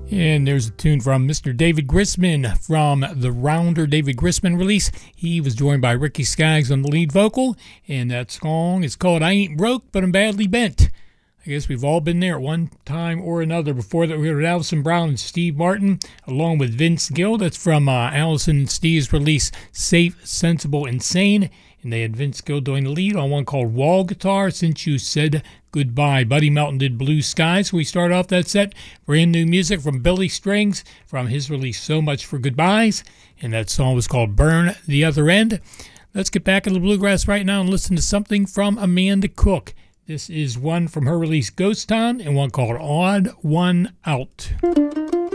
And there's a tune from Mr. David Grisman from the Rounder David Grisman release. He was joined by Ricky Skaggs on the lead vocal, and that song is called I Ain't Broke, But I'm Badly Bent. I guess we've all been there at one time or another. Before that, we heard Alison Brown and Steve Martin, along with Vince Gill. That's from Alison and Steve's release, Safe, Sensible, Insane. And they had Vince Gill doing the lead on one called Wall Guitar, Since You Said Goodbye. Buddy Melton did Blue Skies. So we start off that set. Brand new music from Billy Strings from his release, So Much for Goodbyes. And that song was called Burn the Other End. Let's get back in the bluegrass right now and listen to something from Amanda Cook. This is one from her release, Ghost Town, and one called Odd One Out.